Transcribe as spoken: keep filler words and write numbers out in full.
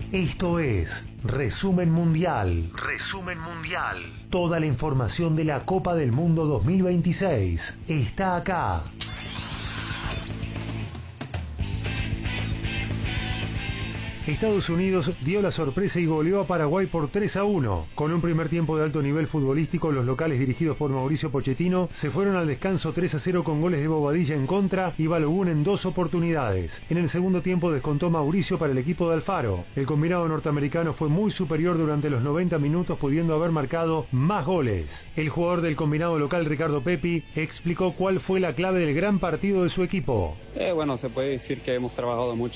Esto es Resumen Mundial. Resumen Mundial. Toda la información de la Copa del Mundo dos mil veintiséis está acá. Estados Unidos dio la sorpresa y goleó a Paraguay por tres a uno. Con un primer tiempo de alto nivel futbolístico, los locales dirigidos por Mauricio Pochettino se fueron al descanso tres a cero con goles de Bobadilla en contra y Balogun en dos oportunidades. En el segundo tiempo descontó Mauricio para el equipo de Alfaro. El combinado norteamericano fue muy superior durante los noventa minutos, pudiendo haber marcado más goles. El jugador del combinado local, Ricardo Pepi, explicó cuál fue la clave del gran partido de su equipo. Eh, bueno, se puede decir que hemos trabajado mucho